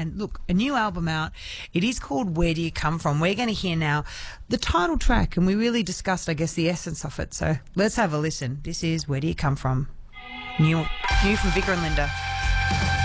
And look, a new album out. It is called Where Do You Come From? We're going to hear now the title track, and we really discussed, I guess, the essence of it. So let's have a listen. This is Where Do You Come From? New from Vicar and Linda.